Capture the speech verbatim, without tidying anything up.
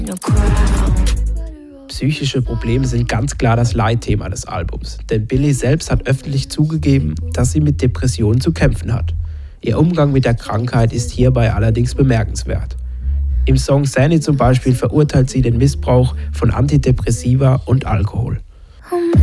Psychische Probleme sind ganz klar das Leitthema des Albums, denn Billie selbst hat öffentlich zugegeben, dass sie mit Depressionen zu kämpfen hat. Ihr Umgang mit der Krankheit ist hierbei allerdings bemerkenswert. Im Song Sandy zum Beispiel verurteilt sie den Missbrauch von Antidepressiva und Alkohol.